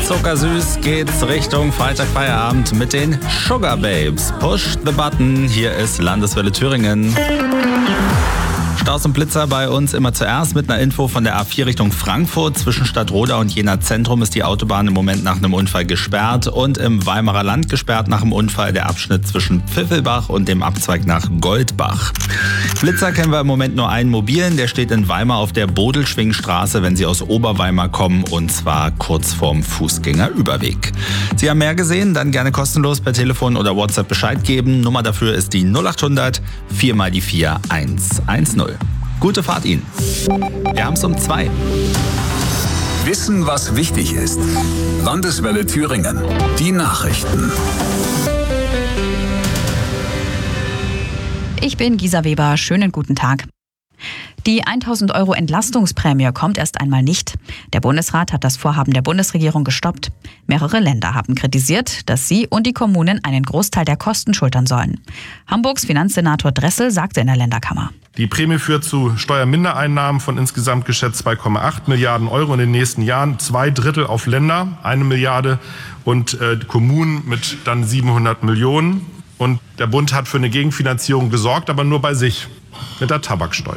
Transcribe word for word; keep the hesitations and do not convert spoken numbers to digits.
Zuckersüß geht's Richtung Freitagfeierabend mit den Sugar Babes. Push the button, hier ist Landeswelle Thüringen. Staus und Blitzer bei uns immer zuerst mit einer Info von der A vier Richtung Frankfurt. Zwischen Stadtroda und Jena Zentrum ist die Autobahn im Moment nach einem Unfall gesperrt und im Weimarer Land gesperrt nach dem Unfall der Abschnitt zwischen Pfiffelbach und dem Abzweig nach Goldbach. Blitzer kennen wir im Moment nur einen mobilen, der steht in Weimar auf der Bodelschwingstraße, wenn Sie aus Oberweimar kommen, und zwar kurz vorm Fußgängerüberweg. Sie haben mehr gesehen? Dann gerne kostenlos per Telefon oder WhatsApp Bescheid geben. Nummer dafür ist die null acht hundert vier mal die vier eins eins null. Gute Fahrt Ihnen. Wir haben es um zwei. Wissen, was wichtig ist. Landeswelle Thüringen. Die Nachrichten. Ich bin Gisa Weber. Schönen guten Tag. Die tausend Euro Entlastungsprämie kommt erst einmal nicht. Der Bundesrat hat das Vorhaben der Bundesregierung gestoppt. Mehrere Länder haben kritisiert, dass sie und die Kommunen einen Großteil der Kosten schultern sollen. Hamburgs Finanzsenator Dressel sagte in der Länderkammer: Die Prämie führt zu Steuermindereinnahmen von insgesamt geschätzt zwei Komma acht Milliarden Euro in den nächsten Jahren. Zwei Drittel auf Länder, eine Milliarde, und äh, Kommunen mit dann siebenhundert Millionen. Und der Bund hat für eine Gegenfinanzierung gesorgt, aber nur bei sich mit der Tabaksteuer.